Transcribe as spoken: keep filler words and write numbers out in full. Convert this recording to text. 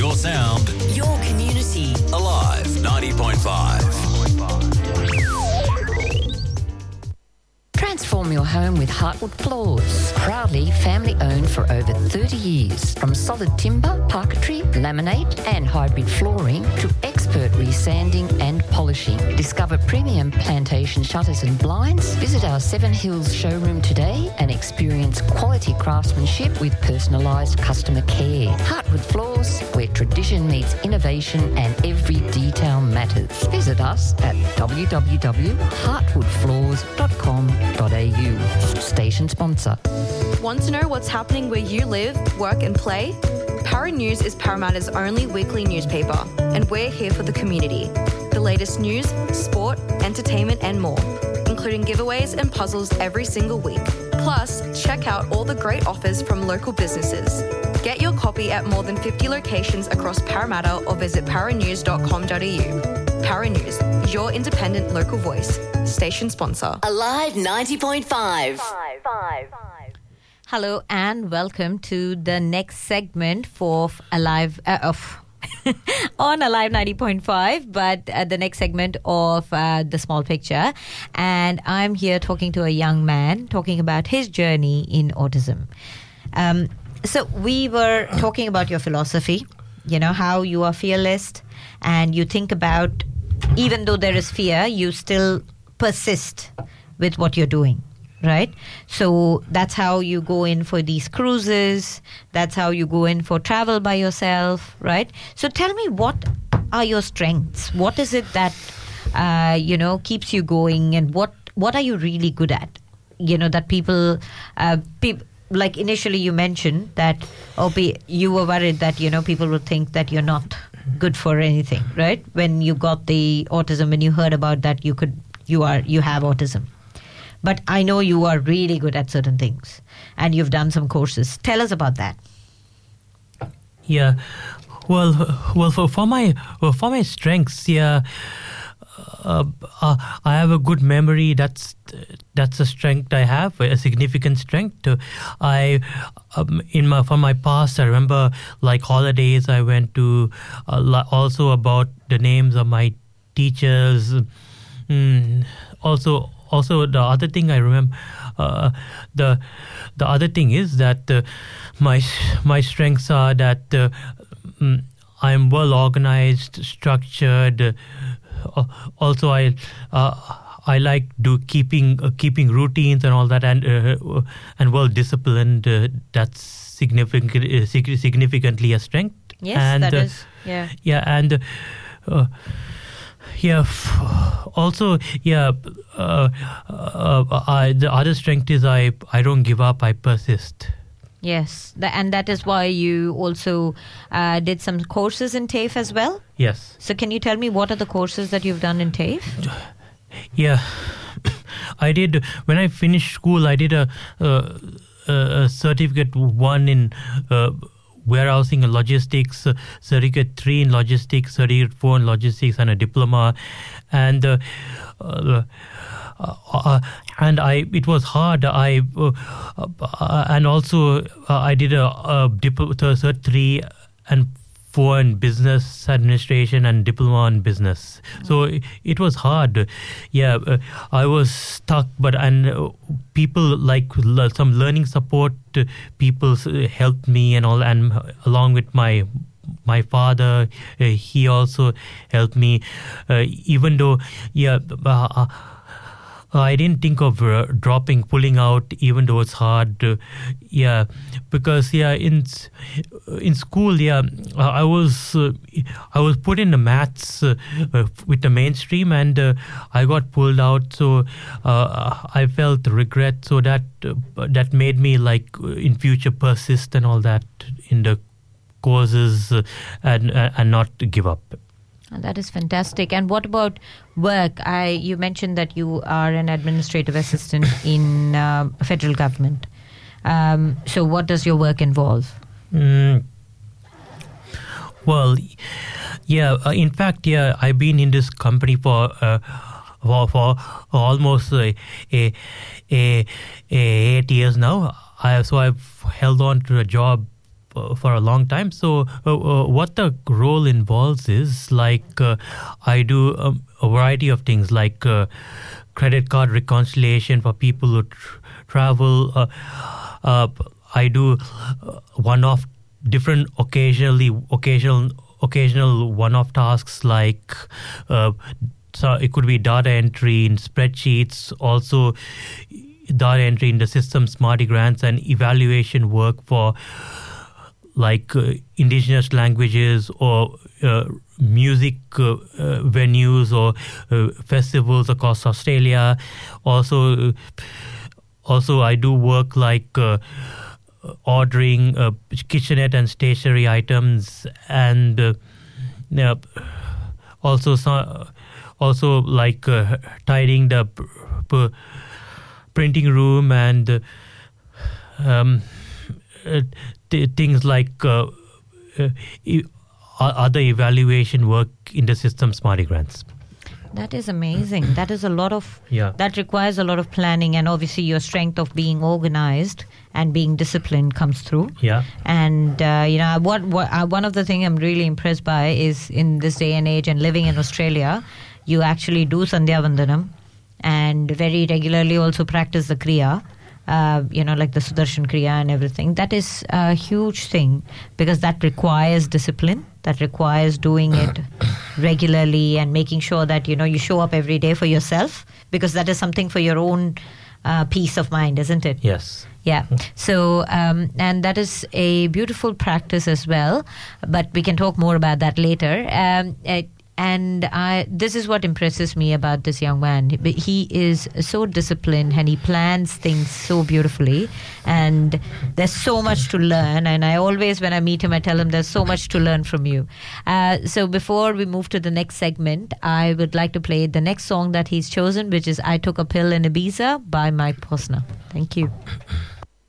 Your sound. Your community. Alive ninety point five. Transform your home with Heartwood Floors. Proudly family owned for over thirty years. From solid timber, parquetry, laminate and hybrid flooring to expert resanding and polishing. Discover premium plantation shutters and blinds. Visit our Seven Hills showroom today and experience quality craftsmanship with personalised customer care. Heartwood Floors, where tradition meets innovation and every detail matters. Visit us at w w w dot heartwood floors dot com dot a u. Station sponsor. Want to know what's happening where you live, work and play? Para News is Parramatta's only weekly newspaper, and we're here for the community. The latest news, sport, entertainment and more, including giveaways and puzzles every single week. Plus, check out all the great offers from local businesses. Get your copy at more than fifty locations across Parramatta or visit para news dot com dot a u. Para News, your independent local voice. Station sponsor. Alive ninety point five. Hello and welcome to the next segment for Alive uh, of on Alive ninety point five, but uh, the next segment of uh, The Small Picture. And I'm here talking to a young man, talking about his journey in autism. Um, so we were talking about your philosophy, you know, how you are fearless and you think about, even though there is fear, you still persist with what you're doing. Right? So that's how you go in for these cruises. That's how you go in for travel by yourself, right? So tell me, what are your strengths? What is it that, uh, you know, keeps you going, and what, what are you really good at? You know, that people, uh, pe- like initially you mentioned that, oh, be, you were worried that, you know, people would think that you're not good for anything, right? When you got the autism, when you heard about that, you could, you are, you have autism. But I know you are really good at certain things and you've done some courses. Tell us about that. Yeah. Well, well, for, for my well, for my strengths, yeah, uh, uh, I have a good memory. That's that's a strength I have, a significant strength. I um, in my from my past, I remember like holidays. I went to uh, also about the names of my teachers. Mm, also. Also, the other thing I remember, uh, the the other thing is that uh, my my strengths are that uh, mm, I'm well organized, structured. Uh, also, I uh, I like do keeping uh, keeping routines and all that, and uh, and well disciplined. Uh, that's significant uh, significantly a strength. Yes, and, that uh, is. Yeah. Yeah, and. Uh, Yeah. Also, yeah. Uh, uh, I, the other strength is I. I don't give up. I persist. Yes, the, and that is why you also uh, did some courses in TAFE as well. Yes. So, can you tell me what are the courses that you've done in TAFE? Yeah, I did. When I finished school, I did a, a, a certificate one in. Uh, warehousing and logistics, uh, certificate three in logistics, certificate four in logistics, and a diploma. And uh, uh, uh, uh, and I it was hard. I uh, uh, and also uh, I did a, a diploma cert three and four in business administration and diploma in business. So it, it was hard. Yeah, uh, I was stuck. But and uh, people like l- some learning support uh, people uh, helped me and all, and uh, along with my my father, uh, he also helped me. Uh, even though, yeah. Uh, Uh, I didn't think of uh, dropping, pulling out, even though it's hard. Uh, yeah, because yeah, in in school, yeah, uh, I was uh, I was put in the maths uh, uh, with the mainstream, and uh, I got pulled out. So uh, I felt regret. So that uh, that made me like in future persist and all that in the courses uh, and uh, and not give up. That is fantastic. And what about work? I you mentioned that you are an administrative assistant in uh, federal government. Um, so what does your work involve? Mm. Well, yeah. Uh, in fact, yeah, I've been in this company for uh, for, for almost uh, a, a, a eight years now. I, so I've held on to a job uh, for a long time. So uh, uh, what the role involves is like uh, I do um, a variety of things like uh, credit card reconciliation for people who tr- travel. Uh, uh, I do uh, one-off, different occasionally occasional occasional one-off tasks like. Uh, So it could be data entry in spreadsheets, also data entry in the system, Smarty Grants, and evaluation work for like uh, indigenous languages or uh, music uh, uh, venues or uh, festivals across Australia. Also, also I do work like uh, ordering uh, kitchenette and stationery items, and uh, uh, also some. Also, like uh, tidying the p- p- printing room and uh, um, uh, t- things like uh, uh, e- other evaluation work in the system, Smarty Grants. That is amazing. That is a lot of, yeah. that requires a lot of planning, and obviously your strength of being organized and being disciplined comes through. Yeah. And, uh, you know, what, what uh, one of the things I'm really impressed by is in this day and age and living in Australia, you actually do Sandhya Vandanam and very regularly also practice the Kriya, uh, you know, like the Sudarshan Kriya and everything. That is a huge thing because that requires discipline, that requires doing it regularly and making sure that, you know, you show up every day for yourself, because that is something for your own uh, peace of mind, isn't it? Yes. Yeah. So, um, and that is a beautiful practice as well, but we can talk more about that later. Um, it, And I, this is what impresses me about this young man. He is so disciplined and he plans things so beautifully. And there's so much to learn. And I always, when I meet him, I tell him there's so much to learn from you. Uh, so before we move to the next segment, I would like to play the next song that he's chosen, which is I Took a Pill in Ibiza by Mike Posner. Thank you.